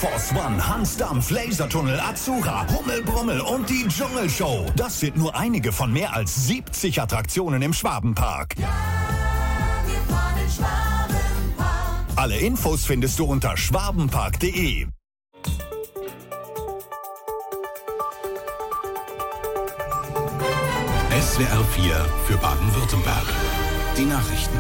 Force One, Hansdampf, Lasertunnel, Azura, Hummelbrummel und die Dschungelshow. Das sind nur einige von mehr als 70 Attraktionen im Schwabenpark. Ja, wir fahren in Schwabenpark. Alle Infos findest du unter schwabenpark.de. SWR 4 für Baden-Württemberg. Die Nachrichten.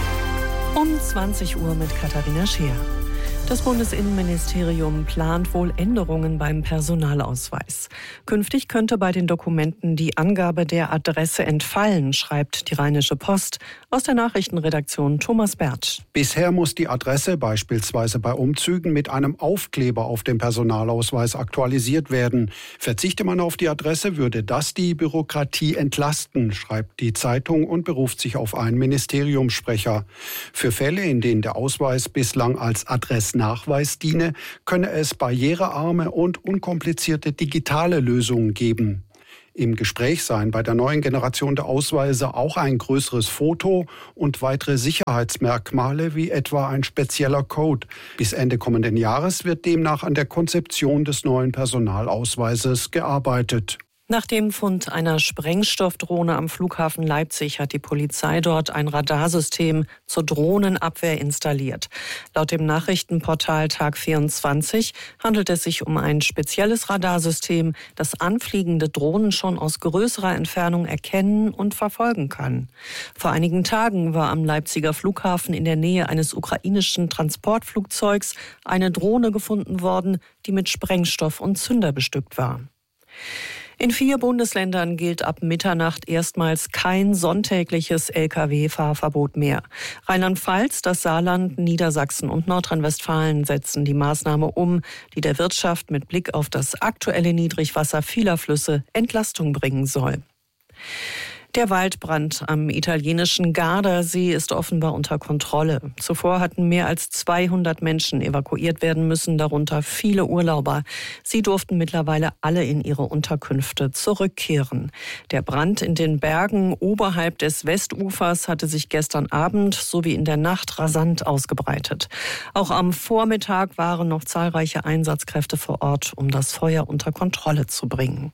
Um 20 Uhr mit Katharina Scheer. Das Bundesinnenministerium plant wohl Änderungen beim Personalausweis. Künftig könnte bei den Dokumenten die Angabe der Adresse entfallen, schreibt die Rheinische Post. Aus der Nachrichtenredaktion Thomas Bertsch. Bisher muss die Adresse beispielsweise bei Umzügen mit einem Aufkleber auf dem Personalausweis aktualisiert werden. Verzichte man auf die Adresse, würde das die Bürokratie entlasten, schreibt die Zeitung und beruft sich auf einen Ministeriumssprecher. Für Fälle, in denen der Ausweis bislang als Adressnachweis diene, könne es barrierearme und unkomplizierte digitale Lösungen geben. Im Gespräch seien bei der neuen Generation der Ausweise auch ein größeres Foto und weitere Sicherheitsmerkmale wie etwa ein spezieller Code. Bis Ende kommenden Jahres wird demnach an der Konzeption des neuen Personalausweises gearbeitet. Nach dem Fund einer Sprengstoffdrohne am Flughafen Leipzig hat die Polizei dort ein Radarsystem zur Drohnenabwehr installiert. Laut dem Nachrichtenportal Tag 24 handelt es sich um ein spezielles Radarsystem, das anfliegende Drohnen schon aus größerer Entfernung erkennen und verfolgen kann. Vor einigen Tagen war am Leipziger Flughafen in der Nähe eines ukrainischen Transportflugzeugs eine Drohne gefunden worden, die mit Sprengstoff und Zünder bestückt war. In 4 Bundesländern gilt ab Mitternacht erstmals kein sonntägliches Lkw-Fahrverbot mehr. Rheinland-Pfalz, das Saarland, Niedersachsen und Nordrhein-Westfalen setzen die Maßnahme um, die der Wirtschaft mit Blick auf das aktuelle Niedrigwasser vieler Flüsse Entlastung bringen soll. Der Waldbrand am italienischen Gardasee ist offenbar unter Kontrolle. Zuvor hatten mehr als 200 Menschen evakuiert werden müssen, darunter viele Urlauber. Sie durften mittlerweile alle in ihre Unterkünfte zurückkehren. Der Brand in den Bergen oberhalb des Westufers hatte sich gestern Abend sowie in der Nacht rasant ausgebreitet. Auch am Vormittag waren noch zahlreiche Einsatzkräfte vor Ort, um das Feuer unter Kontrolle zu bringen.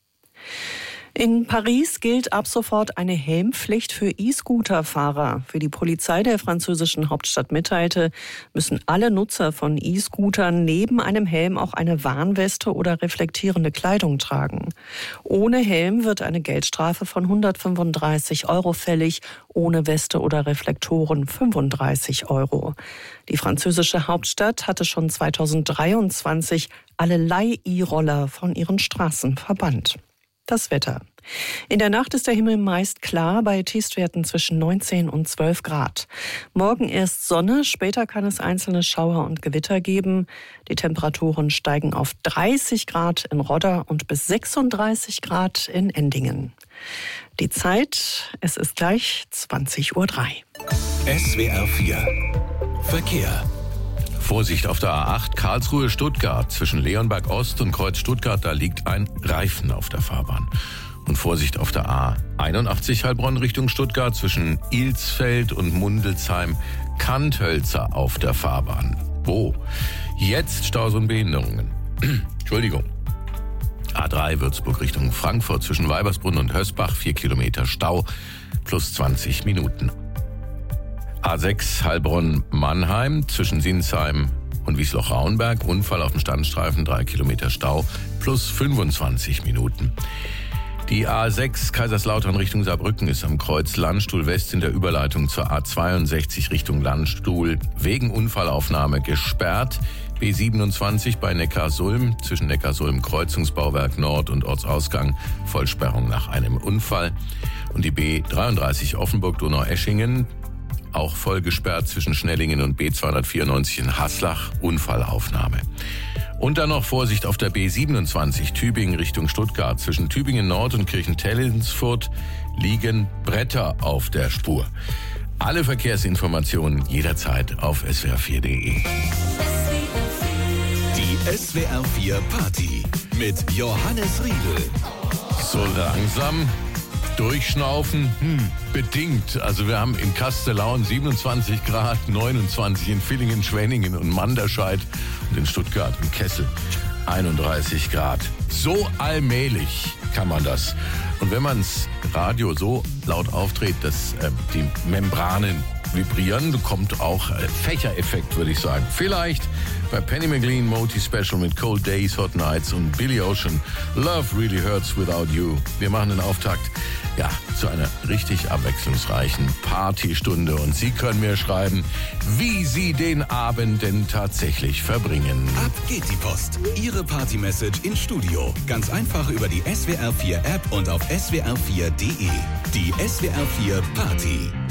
In Paris gilt ab sofort eine Helmpflicht für E-Scooter-Fahrer. Wie die Polizei der französischen Hauptstadt mitteilte, müssen alle Nutzer von E-Scootern neben einem Helm auch eine Warnweste oder reflektierende Kleidung tragen. Ohne Helm wird eine Geldstrafe von 135 € fällig, ohne Weste oder Reflektoren 35 €. Die französische Hauptstadt hatte schon 2023 alle Leih-E-Roller von ihren Straßen verbannt. Das Wetter. In der Nacht ist der Himmel meist klar bei Tiefstwerten zwischen 19 und 12 Grad. Morgen erst Sonne, später kann es einzelne Schauer und Gewitter geben. Die Temperaturen steigen auf 30 Grad in Rodder und bis 36 Grad in Endingen. Die Zeit, es ist gleich 20:03 Uhr. SWR 4 Verkehr. Vorsicht auf der A8 Karlsruhe-Stuttgart zwischen Leonberg Ost und Kreuz Stuttgart, da liegt ein Reifen auf der Fahrbahn. Und Vorsicht auf der A81 Heilbronn Richtung Stuttgart zwischen Ilsfeld und Mundelsheim, Kanthölzer auf der Fahrbahn. Wo? Jetzt Staus und Behinderungen. Entschuldigung. A3 Würzburg Richtung Frankfurt zwischen Weibersbrunn und Hösbach, 4 Kilometer Stau plus 20 Minuten. A6 Heilbronn-Mannheim zwischen Sinsheim und Wiesloch-Raunberg. Unfall auf dem Standstreifen, 3 Kilometer Stau plus 25 Minuten. Die A6 Kaiserslautern Richtung Saarbrücken ist am Kreuz Landstuhl West in der Überleitung zur A62 Richtung Landstuhl wegen Unfallaufnahme gesperrt. B27 bei Neckarsulm zwischen Neckarsulm Kreuzungsbauwerk Nord und Ortsausgang Vollsperrung nach einem Unfall. Und die B33 Offenburg-Donaueschingen auch voll gesperrt zwischen Schnellingen und B294 in Haslach, Unfallaufnahme. Und dann noch Vorsicht auf der B27 Tübingen Richtung Stuttgart. Zwischen Tübingen Nord und Kirchentellensfurt liegen Bretter auf der Spur. Alle Verkehrsinformationen jederzeit auf swr4.de. Die SWR 4 Party mit Johannes Riedel. So langsam Durchschnaufen? Bedingt. Also wir haben in Kastellaun 27 Grad, 29 in Villingen, Schwenningen und Manderscheid und in Stuttgart und Kessel 31 Grad. So allmählich kann man das. Und wenn man's Radio so laut aufdreht, dass die Membranen vibrieren, kommt auch Fächereffekt, würde ich sagen. Vielleicht bei Penny McLean, Moti Special mit Cold Days, Hot Nights und Billy Ocean, Love Really Hurts Without You. Wir machen den Auftakt, zu einer richtig abwechslungsreichen Partystunde. Und Sie können mir schreiben, wie Sie den Abend denn tatsächlich verbringen. Ab geht die Post. Ihre Party-Message ins Studio. Ganz einfach über die SWR4 App und auf swr4.de. Die SWR4 Party.